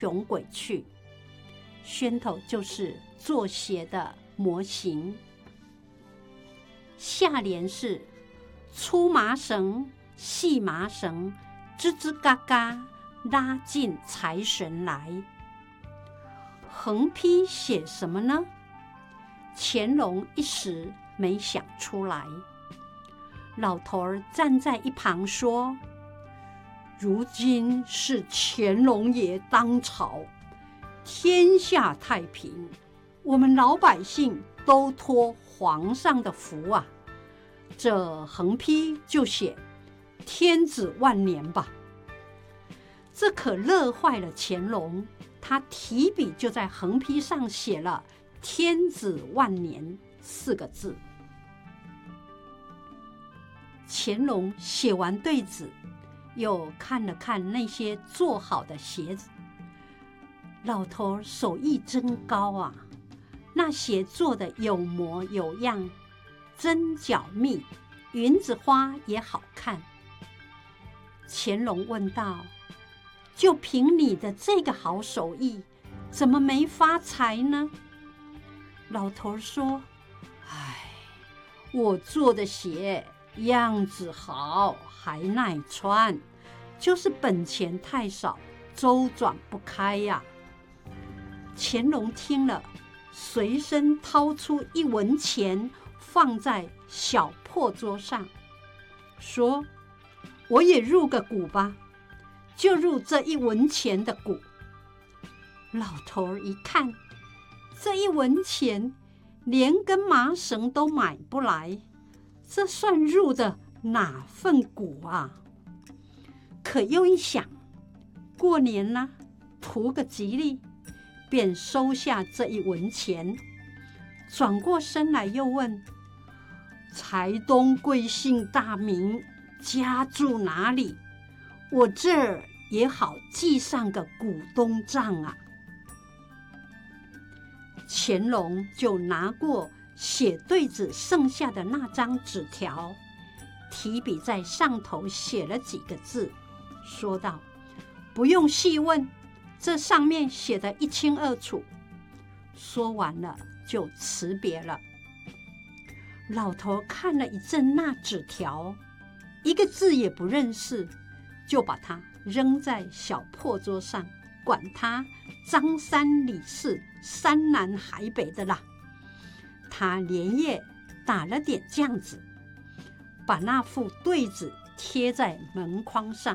雄鬼去。宣头就是做鞋的模型。下联是粗麻绳、细麻绳，吱吱嘎嘎，拉进财神来。横批写什么呢？乾隆一时没想出来。老头儿站在一旁说：如今是乾隆爷当朝，天下太平，我们老百姓都托皇上的福啊，这横批就写天子万年吧。这可乐坏了乾隆，他提笔就在横批上写了天子万年4个字。乾隆写完对子，又看了看那些做好的鞋子，老头手艺真高啊，那鞋做的有模有样，针脚密，云子花也好看。乾隆问道：就凭你的这个好手艺，怎么没发财呢？老头说：我做的鞋样子好，还耐穿，就是本钱太少，周转不开呀。乾隆听了，随身掏出1文钱，放在小破桌上，说：我也入个股吧，就入这1文钱的股。老头一看，这1文钱连根麻绳都买不来，这算入的哪份股啊？可又一想，过年了，图个吉利，便收下这1文钱，转过身来又问：财东贵姓大名，家住哪里？我这儿也好记上个股东账啊。乾隆就拿过写对子剩下的那张纸条，提笔在上头写了几个字，说道：不用细问，这上面写得一清二楚。说完了就辞别了。老头看了一阵那纸条，一个字也不认识，就把它扔在小破桌上，管他张三李四山南海北的啦。他连夜打了点酱子，把那副对子贴在门框上。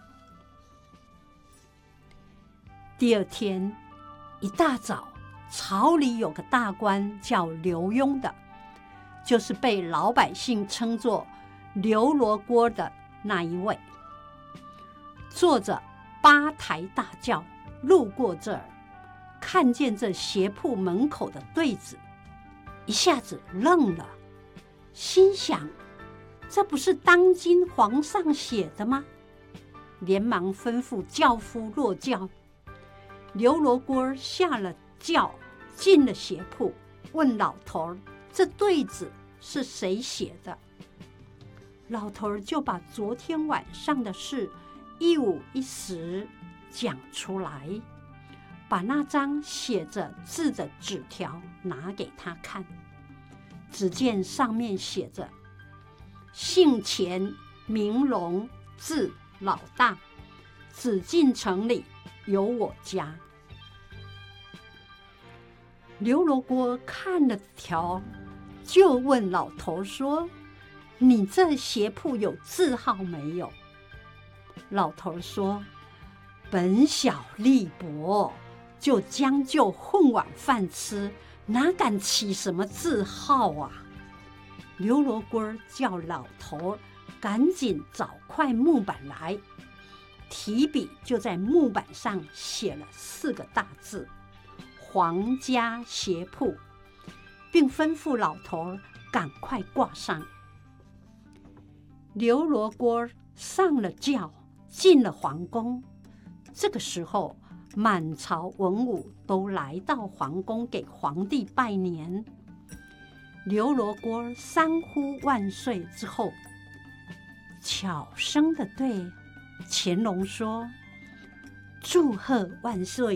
第二天一大早，朝里有个大官叫刘墉的，就是被老百姓称作刘罗锅的那一位，坐着8抬大轿路过这儿，看见这鞋铺门口的对子，一下子愣了，心想：这不是当今皇上写的吗？连忙吩咐轿夫落轿。刘罗锅下了轿，进了鞋铺，问老头：这对子是谁写的？老头就把昨天晚上的事一五一十讲出来，把那张写着字的纸条拿给他看。只见上面写着：姓钱，名龙，字老大，紫禁城里有我家。刘罗锅看了条，就问老头说：你这鞋铺有字号没有？老头说：本小力薄，就将就混碗饭吃，哪敢起什么字号啊？刘罗锅叫老头赶紧找块木板来，提笔就在木板上写了4个大字：皇家鞋铺，并吩咐老头赶快挂上。刘罗锅上了轿，进了皇宫。这个时候，满朝文武都来到皇宫给皇帝拜年。刘罗锅3呼万岁之后，巧声的对乾隆说： 祝贺万岁！